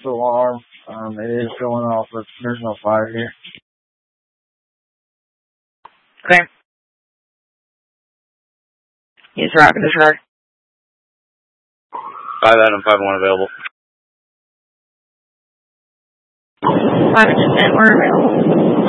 alarm. It is going off, but there's no fire here. Okay. He's rocking his car. 5 Adam 5-1 available. 5 and 10 were available.